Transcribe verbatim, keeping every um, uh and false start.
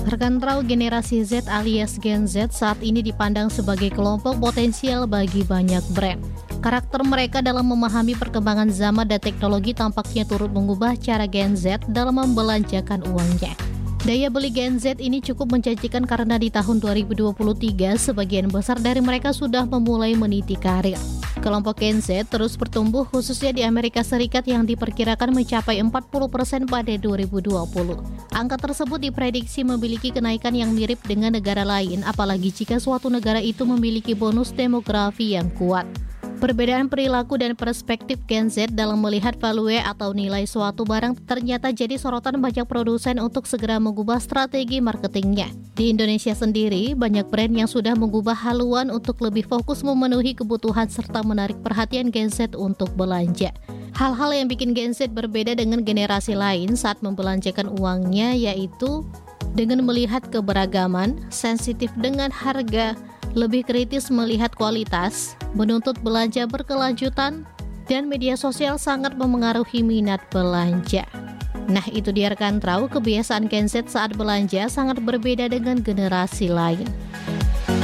Rekan Trau, generasi Z alias Gen Z saat ini dipandang sebagai kelompok potensial bagi banyak brand. Karakter mereka dalam memahami perkembangan zaman dan teknologi tampaknya turut mengubah cara Gen Z dalam membelanjakan uangnya. Daya beli Gen Z ini cukup menjanjikan karena di tahun dua ribu dua puluh tiga sebagian besar dari mereka sudah memulai meniti karir. Kelompok Gen Z terus bertumbuh khususnya di Amerika Serikat yang diperkirakan mencapai empat puluh persen pada dua ribu dua puluh. Angka tersebut diprediksi memiliki kenaikan yang mirip dengan negara lain, apalagi jika suatu negara itu memiliki bonus demografi yang kuat. Perbedaan perilaku dan perspektif Gen Z dalam melihat value atau nilai suatu barang ternyata jadi sorotan banyak produsen untuk segera mengubah strategi marketingnya. Di Indonesia sendiri, banyak brand yang sudah mengubah haluan untuk lebih fokus memenuhi kebutuhan serta menarik perhatian Gen Z untuk belanja. Hal-hal yang bikin Gen Z berbeda dengan generasi lain saat membelanjakan uangnya yaitu dengan melihat keberagaman, sensitif dengan harga, lebih kritis melihat kualitas, menuntut belanja berkelanjutan, dan media sosial sangat memengaruhi minat belanja. Nah, itu dia rekan Trau, kebiasaan Gen Z saat belanja sangat berbeda dengan generasi lain.